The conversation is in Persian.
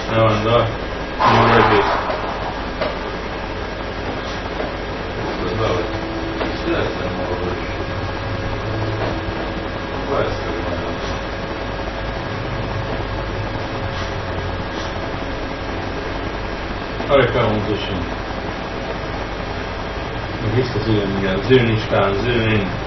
Now I'm done. I'm ready. Harika olmuş şimdi. Hiç de zoom in. Zoom in.